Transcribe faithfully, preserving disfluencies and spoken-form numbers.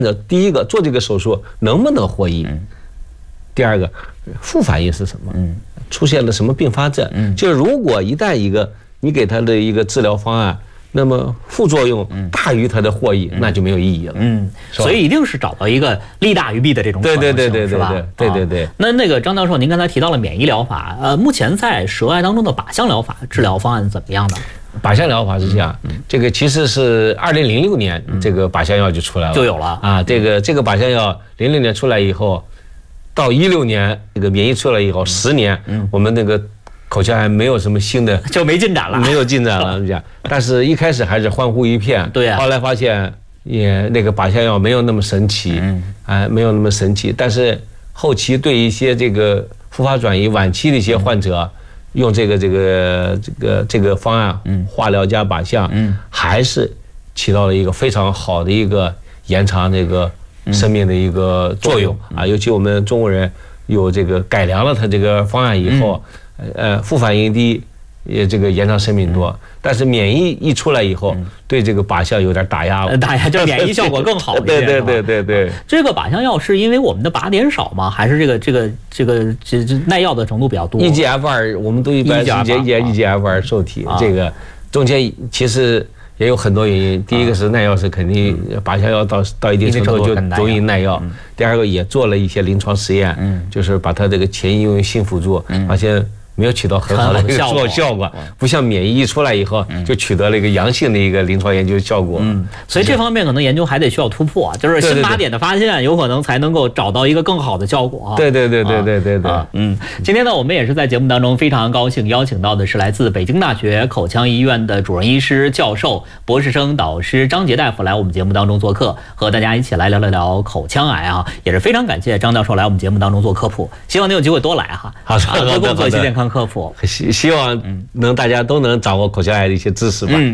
那第一个做这个手术能不能获益？嗯、第二个副反应是什么？嗯、出现了什么并发症？嗯、就是如果一旦一个你给他的一个治疗方案，那么副作用大于它的获益，嗯、那就没有意义了。嗯， 所以一定是找到一个利大于弊的这种可能性， 对对对对对是吧？ 对对对。 那那个张教授，您刚才提到了免疫疗法，呃，目前在舌癌当中的靶向疗法治疗方案怎么样呢？ 靶向疗法是这样，嗯、这个其实是二零零六年这个靶向药就出来了， 就有了啊。这个这个靶向药零六年出来以后，到一六年这个免疫出来以后，十年，嗯、我们那个口腔癌没有什么新的， 就没进展了， 没有进展了，这样。但是一开始还是欢呼一片， 对呀、啊。 后来发现也那个靶向药没有那么神奇，嗯，啊，没有那么神奇。但是后期对一些这个复发转移晚期的一些患者。嗯，用这个这个这个这个方案，嗯，化疗加靶向，嗯，还是起到了一个非常好的一个延长这个生命的一个作用啊。尤其我们中国人有这个改良了它这个方案以后，呃，副反应低，也这个延长生命多。但是免疫一出来以后，对这个靶向有点打压了， 打压就免疫效果更好一些。 对对对对对。 这个靶向药是因为我们的靶点少吗？还是这个这个这个这这耐药的程度比较多 ？E G F 二我们都一般是也 E G F 二受体，这个中间其实也有很多原因。第一个是耐药是肯定靶向药到到一定程度就容易耐药。第二个也做了一些临床实验，就是把它这个前应用性辅助发现。没有起到很好的一个效果，效果不像免疫一出来以后就取得了一个阳性的一个临床研究效果。 嗯，所以这方面可能研究还得需要突破，就是新靶点的发现，有可能才能够找到一个更好的效果。 对对对对对对对。 嗯，今天呢，我们也是在节目当中非常高兴邀请到的是来自北京大学口腔医院的主任医师、教授、博士生导师张杰大夫来我们节目当中做客，和大家一起来聊聊聊口腔癌啊，也是非常感谢张教授来我们节目当中做科普，希望您有机会多来哈。 好的， 多工作一些健康科普， 希希望能大家都能掌握口腔癌的一些知识吧。嗯